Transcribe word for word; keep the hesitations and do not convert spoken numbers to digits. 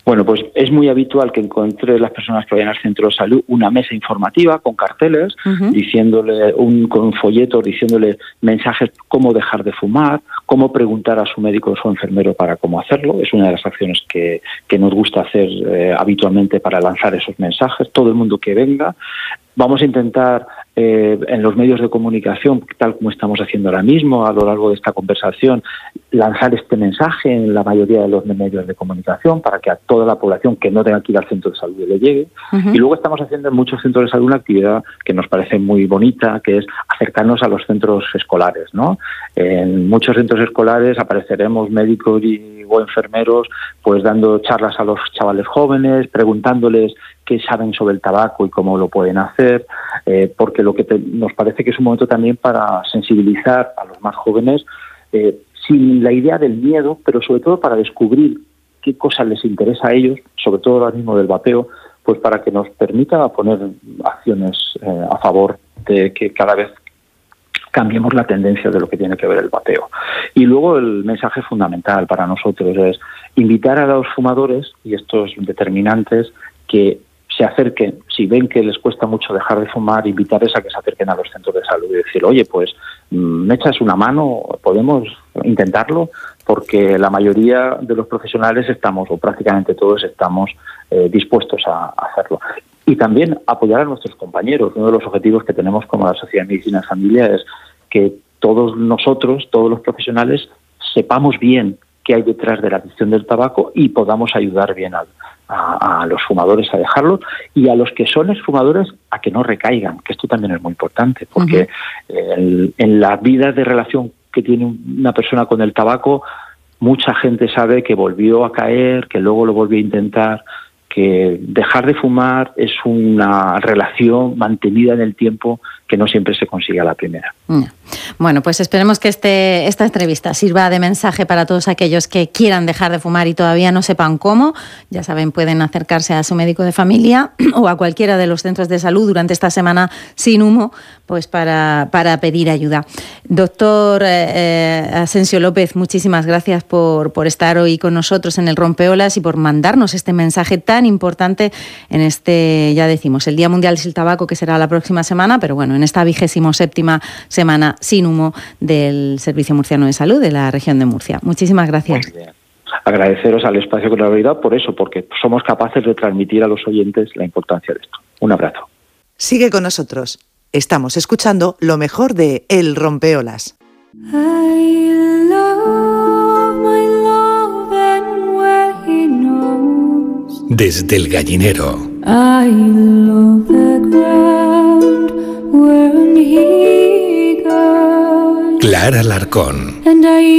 Bueno, pues es muy habitual que encuentre las personas que vayan al centro de salud una mesa informativa con carteles, uh-huh. diciéndole un, con folletos, diciéndole mensajes cómo dejar de fumar, cómo preguntar a su médico o su enfermero para cómo hacerlo. Es una de las acciones que, que nos gusta hacer eh, habitualmente para lanzar esos mensajes. Todo el mundo que venga. Vamos a intentar eh, en los medios de comunicación, tal como estamos haciendo ahora mismo a lo largo de esta conversación, lanzar este mensaje en la mayoría de los medios de comunicación para que a toda la población que no tenga que ir al centro de salud le llegue. Uh-huh. Y luego estamos haciendo en muchos centros de salud una actividad que nos parece muy bonita, que es acercarnos a los centros escolares, ¿no? En muchos centros escolares apareceremos médicos y, o enfermeros pues dando charlas a los chavales jóvenes, preguntándoles qué saben sobre el tabaco y cómo lo pueden hacer, eh, porque lo que te, nos parece que es un momento también para sensibilizar a los más jóvenes, eh, sin la idea del miedo, pero sobre todo para descubrir qué cosas les interesa a ellos, sobre todo ahora mismo del vapeo, pues para que nos permita poner acciones eh, a favor de que cada vez cambiemos la tendencia de lo que tiene que ver el vapeo. Y luego el mensaje fundamental para nosotros es invitar a los fumadores y estos determinantes que se acerquen, si ven que les cuesta mucho dejar de fumar, invitarles a que se acerquen a los centros de salud y decir, oye, pues me echas una mano, podemos intentarlo, porque la mayoría de los profesionales estamos, o prácticamente todos estamos eh, dispuestos a, a hacerlo. Y también apoyar a nuestros compañeros. Uno de los objetivos que tenemos como la Sociedad de Medicina de Familia es que todos nosotros, todos los profesionales, sepamos bien qué hay detrás de la adicción del tabaco y podamos ayudar bien al A, a los fumadores a dejarlo y a los que son exfumadores a que no recaigan, que esto también es muy importante, porque uh-huh. el, en la vida de relación que tiene una persona con el tabaco, mucha gente sabe que volvió a caer, que luego lo volvió a intentar, que dejar de fumar es una relación mantenida en el tiempo que no siempre se consigue a la primera. Bueno, pues esperemos que este, esta entrevista sirva de mensaje para todos aquellos que quieran dejar de fumar y todavía no sepan cómo. Ya saben, pueden acercarse a su médico de familia o a cualquiera de los centros de salud durante esta semana sin humo, pues para, para pedir ayuda. Doctor eh, Asensio López, muchísimas gracias por, por estar hoy con nosotros en el Rompeolas y por mandarnos este mensaje tan importante en este, ya decimos, el Día Mundial sin Tabaco, que será la próxima semana, pero bueno, en esta vigésimo séptima semana sin humo del Servicio Murciano de Salud de la región de Murcia. Muchísimas gracias. Agradeceros al espacio que nos habéis dado por eso, porque somos capaces de transmitir a los oyentes la importancia de esto. Un abrazo. Sigue con nosotros. Estamos escuchando lo mejor de El Rompeolas. I love my love and where he knows. Desde el gallinero. I love the ground where he goes. Clara Larcón. And I